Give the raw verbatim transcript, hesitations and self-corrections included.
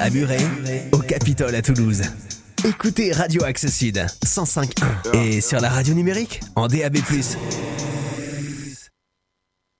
à Muret, au Capitole à Toulouse. Écoutez Radio Axe Sud cent cinq point un et sur la radio numérique en D A B plus.